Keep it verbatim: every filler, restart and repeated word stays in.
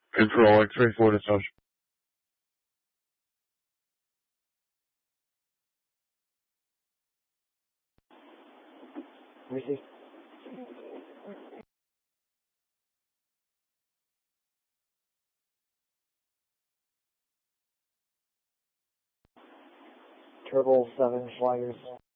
Control X-ray four to touch. Receive. Turbo seven flyers.